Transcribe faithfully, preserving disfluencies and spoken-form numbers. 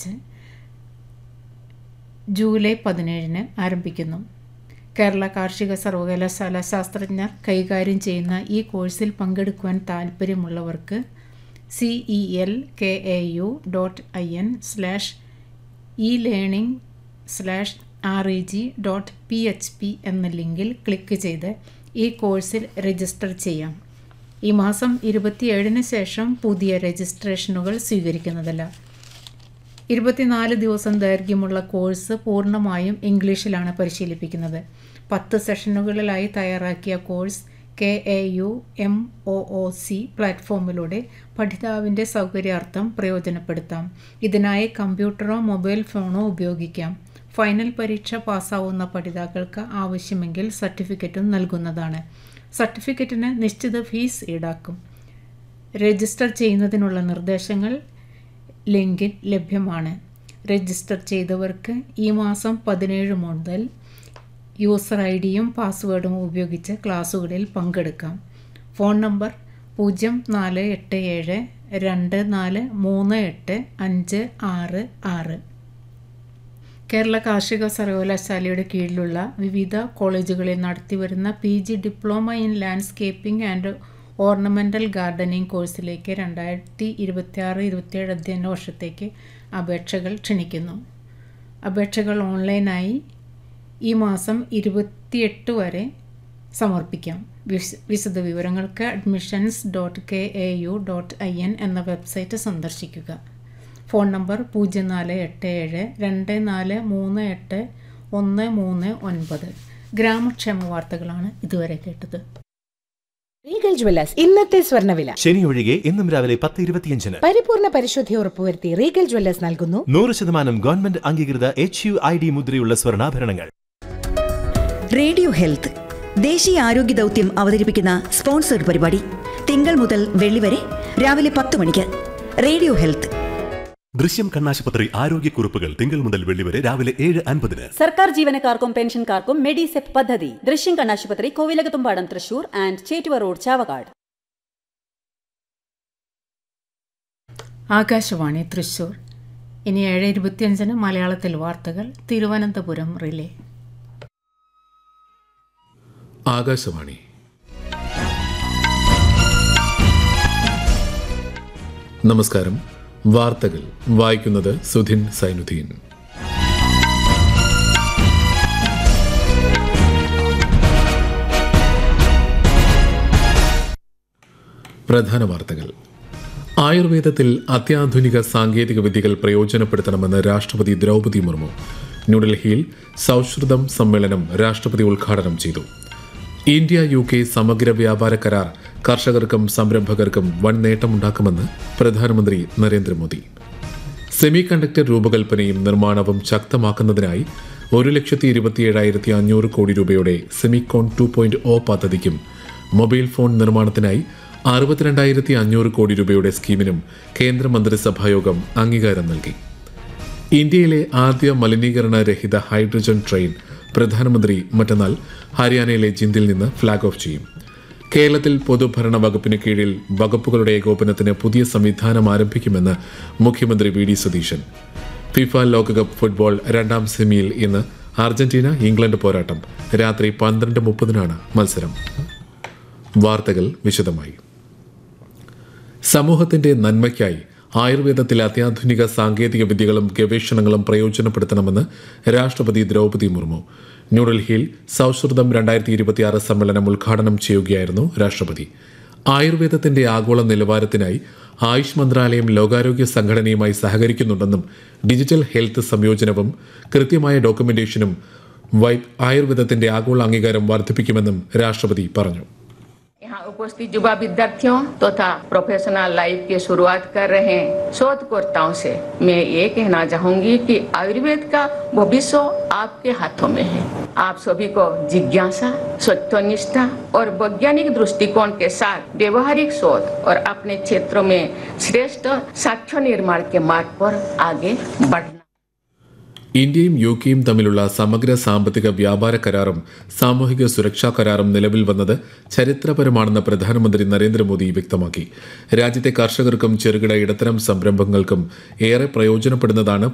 Batch July പതിനേഴിന് ആരംഭിക്കുന്നു. കേരള കാർഷിക സർവകലാശാല ശാസ്ത്രജ്ഞർ കൈകാര്യം ചെയ്യുന്ന ഈ കോഴ്സിൽ പങ്കെടുക്കുവാൻ താൽപ്പര്യമുള്ളവർക്ക് C E L K A U dot I N slash E learning slash R E G dot P H P എന്ന ലിങ്കിൽ ക്ലിക്ക് ചെയ്ത് ഈ കോഴ്സിൽ രജിസ്റ്റർ ചെയ്യാം. ഈ മാസം ഇരുപത്തിയേഴിന് ശേഷം പുതിയ രജിസ്ട്രേഷനുകൾ സ്വീകരിക്കുന്നതല്ല. ഇരുപത്തിനാല് ദിവസം ദൈർഘ്യമുള്ള കോഴ്സ് പൂർണ്ണമായും ഇംഗ്ലീഷിലാണ് പരിശീലിപ്പിക്കുന്നത്. പത്ത് സെഷനുകളിലായി തയ്യാറാക്കിയ course K A U M O O C പ്ലാറ്റ്ഫോമിലൂടെ പഠിതാവിൻ്റെ സൗകര്യാർത്ഥം പ്രയോജനപ്പെടുത്താം. ഇതിനായി കമ്പ്യൂട്ടറോ മൊബൈൽ ഫോണോ ഉപയോഗിക്കാം. ഫൈനൽ പരീക്ഷ പാസ്സാവുന്ന പഠിതാക്കൾക്ക് ആവശ്യമെങ്കിൽ സർട്ടിഫിക്കറ്റും നൽകുന്നതാണ്. സർട്ടിഫിക്കറ്റിന് നിശ്ചിത ഫീസ് ഈടാക്കും. രജിസ്റ്റർ ചെയ്യുന്നതിനുള്ള നിർദ്ദേശങ്ങൾ ലിങ്കിൽ ലഭ്യമാണ്. രജിസ്റ്റർ ചെയ്തവർക്ക് ഈ മാസം പതിനേഴ് മുതൽ യൂസർ ഐ ഡിയും പാസ്വേഡും ഉപയോഗിച്ച് ക്ലാസ്സുകളിൽ പങ്കെടുക്കാം. ഫോൺ നമ്പർ പൂജ്യം നാല് എട്ട് ഏഴ് രണ്ട് നാല് മൂന്ന് എട്ട് അഞ്ച് ആറ് ആറ്. കേരള കാർഷിക സർവകലാശാലയുടെ കീഴിലുള്ള വിവിധ കോളേജുകളിൽ നടത്തിവരുന്ന P G diploma in landscaping and ornamental gardening കോഴ്സിലേക്ക് രണ്ടായിരത്തി ഇരുപത്തി ആറ് ഇരുപത്തിയേഴ് അധ്യയന വർഷത്തേക്ക് അപേക്ഷകൾ ക്ഷണിക്കുന്നു. അപേക്ഷകൾ ഓൺലൈനായി ഈ മാസം ഇരുപത്തിയെട്ട് വരെ സമർപ്പിക്കാം. വിശ വിശദ വിവരങ്ങൾക്ക് admissions dot K A U dot I N എന്ന വെബ്സൈറ്റ് സന്ദർശിക്കുക. ഫോൺ നമ്പർ പൂജ്യം നാല് എട്ട് ഏഴ് രണ്ട് നാല് മൂന്ന് എട്ട് ഒന്ന് മൂന്ന് ഒൻപത്. ഗ്രാമക്ഷേമ വാർത്തകളാണ് ഇതുവരെ കേട്ടത്. റീഗൽ ജ്വല്ലേഴ്സ് ഇന്നത്തെ സ്വർണ്ണവില. ശനി ഒഴികെ ഇന്നും രാവിലെ പത്ത് ഇരുപത്തിയഞ്ചിന് പരിപൂർണ പരിശുദ്ധി ഉറപ്പുവരുത്തി റീഗൽ ജ്വല്ലേഴ്സ് നൽകുന്നു നൂറ് ശതമാനം ഗവൺമെന്റ് അംഗീകൃത എച്ച് യു ഐ ഡി മുദ്രയുള്ള സ്വർണ്ണാഭരണങ്ങൾ. റേഡിയോ ഹെൽത്ത് ദേശീയ ആരോഗ്യ ദൗത്യം അവതരിപ്പിക്കുന്ന സ്പോൺസർഡ് പരിപാടി തിങ്കൾ മുതൽ വെള്ളി വരെ രാവിലെ പത്ത് മണിക്ക്. Radio health. ദൃശ്യം കണ്ണാശുപത്രി ആരോഗ്യക്കുറിപ്പുകൾ തിങ്കൾ മുതൽ വെള്ളി വരെ രാവിലെ ഏഴ് അൻപതിന്. സർക്കാർ ജീവനക്കാർക്കും പെൻഷൻകാർക്കും മെഡിസെപ് പദ്ധതി. ദൃശ്യം കണ്ണാശുപത്രി, കോവിലകത്തുംപാടം, തൃശൂർ ആൻഡ് ചേറ്റുവ റോഡ്, ചാവക്കാട്. ആകാശവാണി തൃശൂർ. ഇനി ഏഴ് ഇരുപത്തിയഞ്ചിന് മലയാളത്തിൽ വാർത്തകൾ. തിരുവനന്തപുരം റിലേ. ആകാശവാണി. നമസ്കാരം. വാർത്തകൾ വായിക്കുന്നത് സുധിൻ സൈനുദ്ദീൻ. പ്രധാന വാർത്തകൾ. ആയുർവേദത്തിൽ അത്യാധുനിക സാങ്കേതിക വിദ്യകൾ പ്രയോജനപ്പെടുത്തണമെന്ന് രാഷ്ട്രപതി ദ്രൗപദി മുർമു. ന്യൂഡൽഹിയിൽ സൗഹൃദം സമ്മേളനം രാഷ്ട്രപതി ഉദ്ഘാടനം ചെയ്തു. ഇന്ത്യ യു കെ സമഗ്ര വ്യാപാര കരാർ കർഷകർക്കും സംരംഭകർക്കും വൻ നേട്ടമുണ്ടാക്കുമെന്ന് പ്രധാനമന്ത്രി നരേന്ദ്രമോദി. സെമി കണ്ടക്ടർ രൂപകൽപ്പനയും നിർമ്മാണവും ശക്തമാക്കുന്നതിനായി ഒരു ലക്ഷത്തി ഇരുപത്തിയേഴായിരത്തി അഞ്ഞൂറ് കോടി രൂപയുടെ സെമിക്കോൺ ടു പോയിന്റ് ഒ പദ്ധതിക്കും മൊബൈൽ ഫോൺ നിർമ്മാണത്തിനായി അറുപത്തിരണ്ടായിരത്തി അഞ്ഞൂറ് കോടി രൂപയുടെ സ്കീമിനും കേന്ദ്ര മന്ത്രിസഭായോഗം അംഗീകാരം നൽകി. ഇന്ത്യയിലെ ആദ്യ മലിനീകരണ രഹിത ഹൈഡ്രജൻ ട്രെയിൻ പ്രധാനമന്ത്രി മറ്റന്നാൾ ഹരിയാനയിലെ ജിന്ദിൽ നിന്ന് ഫ്ളാഗ് ഓഫ് ചെയ്യും. കേരളത്തിൽ പൊതുഭരണ വകുപ്പിന് കീഴിൽ വകുപ്പുകളുടെ ഏകോപനത്തിന് പുതിയ സംവിധാനം ആരംഭിക്കുമെന്ന് മുഖ്യമന്ത്രി വി ഡി സതീശൻ. ഫിഫ ലോകകപ്പ് ഫുട്ബോൾ രണ്ടാം സെമിയിൽ ഇന്ന് അർജന്റീന ഇംഗ്ലണ്ട് പോരാട്ടം. രാത്രി പന്ത്രണ്ട് മുപ്പതിനാണ് മത്സരം. വാർത്തകൾ വിശദമായി. സമൂഹത്തിന്റെ നന്മയ്ക്കായി ആയുർവേദത്തിലെ അത്യാധുനിക സാങ്കേതിക വിദ്യകളും ഗവേഷണങ്ങളും പ്രയോജനപ്പെടുത്തണമെന്ന് രാഷ്ട്രപതി ദ്രൗപദി മുർമു. ന്യൂഡൽഹിയിൽ സൗഹൃദം രണ്ടായിരത്തി ഇരുപത്തിയാറ് സമ്മേളനം ഉദ്ഘാടനം ചെയ്യുകയായിരുന്നു രാഷ്ട്രപതി. ആയുർവേദത്തിന്റെ ആഗോള നിലവാരത്തിനായി ആയുഷ് മന്ത്രാലയം ലോകാരോഗ്യ സംഘടനയുമായി സഹകരിക്കുന്നുണ്ടെന്നും ഡിജിറ്റൽ ഹെൽത്ത് സംയോജനവും കൃത്യമായ ഡോക്യുമെന്റേഷനും വൈബ് ആയുർവേദത്തിന്റെ ആഗോള അംഗീകാരം വർദ്ധിപ്പിക്കുമെന്നും രാഷ്ട്രപതി പറഞ്ഞു. यहाँ उपस्थित युवा विद्यार्थियों तथा प्रोफेशनल लाइफ की शुरुआत कर रहे शोधकर्ताओं से मैं ये कहना चाहूंगी कि आयुर्वेद का भविष्य आपके हाथों में है. आप सभी को जिज्ञासा, सत्यनिष्ठा और वैज्ञानिक दृष्टिकोण के साथ व्यवहारिक शोध और अपने क्षेत्रों में श्रेष्ठ साक्ष्य निर्माण के मार्ग पर आगे बढ़ना. ഇന്ത്യയും യു കെയും തമ്മിലുള്ള സമഗ്ര സാമ്പത്തിക വ്യാപാര കരാറും സാമൂഹിക സുരക്ഷാ കരാറും നിലവിൽ വന്നത് ചരിത്രപരമാണെന്ന് പ്രധാനമന്ത്രി നരേന്ദ്രമോദി വ്യക്തമാക്കി. രാജ്യത്തെ കർഷകർക്കും ചെറുകിട ഇടത്തരം സംരംഭങ്ങൾക്കും ഏറെ പ്രയോജനപ്പെടുന്നതാണ്